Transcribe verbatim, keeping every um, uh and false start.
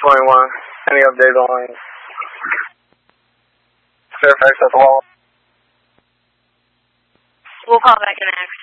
twenty-one. Any update on Fairfax at the wall? We'll call back in next.